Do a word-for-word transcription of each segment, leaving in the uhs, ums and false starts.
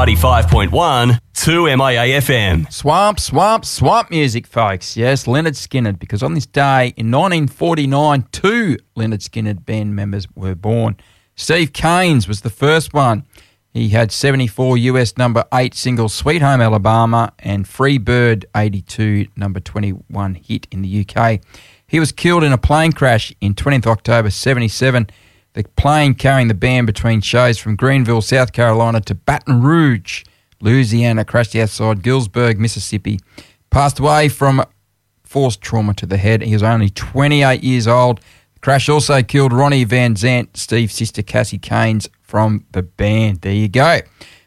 ninety-five point one, two M I A F M. Swamp, swamp, swamp music, folks. Yes, Lynyrd Skynyrd, because on this day in nineteen forty-nine, two Lynyrd Skynyrd band members were born. Steve Kane's was the first one. He had seventy-four U S number eight single Sweet Home Alabama and Free Bird eighty-two number twenty-one hit in the U K. He was killed in a plane crash in twentieth of October seventy-seven. The plane carrying the band between shows from Greenville, South Carolina to Baton Rouge, Louisiana, crashed outside Gillsburg, Mississippi. Passed away from force trauma to the head. He was only twenty-eight years old. The crash also killed Ronnie Van Zant, Steve's sister Cassie Kanes, from the band. There you go.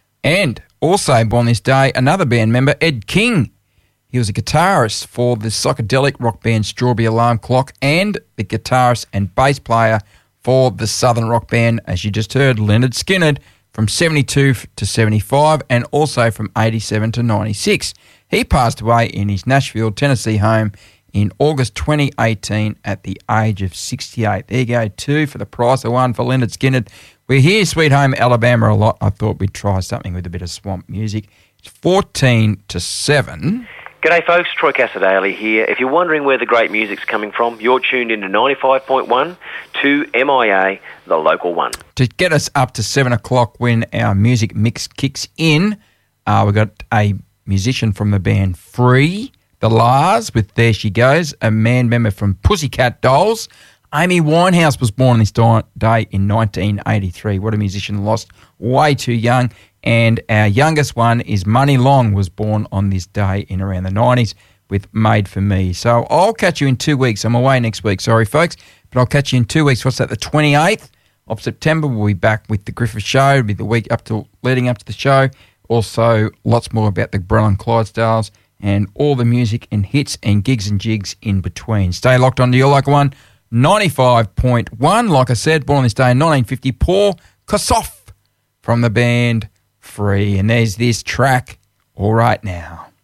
And also born this day, another band member, Ed King. He was a guitarist for the psychedelic rock band Strawberry Alarm Clock and the guitarist and bass player for the southern rock band, as you just heard, Lynyrd Skynyrd, from seventy-two to seventy-five and also from eighty-seven to ninety-six. He passed away in his Nashville, Tennessee home in August twenty eighteen at the age of sixty-eight. There you go, two for the price of one for Lynyrd Skynyrd. We hear Sweet Home Alabama a lot. I thought we'd try something with a bit of swamp music. It's fourteen to seven. G'day folks, Troy Casadale here. If you're wondering where the great music's coming from, you're tuned into ninety-five point one to M I A, the local one. To get us up to seven o'clock when our music mix kicks in, uh, we've got a musician from the band Free, the Lars, with There She Goes, a man member from Pussycat Dolls. Amy Winehouse was born on this day in nineteen eighty-three. What a musician, lost way too young. And our youngest one is Money Long, was born on this day in around the nineties with Made For Me. So I'll catch you in two weeks. I'm away next week, sorry folks, but I'll catch you in two weeks. What's that, the twenty-eighth of September? We'll be back with the Griffith Show. It'll be the week up to leading up to the show. Also, lots more about the Brell and Clydesdales and all the music and hits and gigs and jigs in between. Stay locked on to your local one, ninety-five point one. Like I said, born on this day in nineteen fifty, Paul Kossoff from the band Free. And there's this track, All Right Now.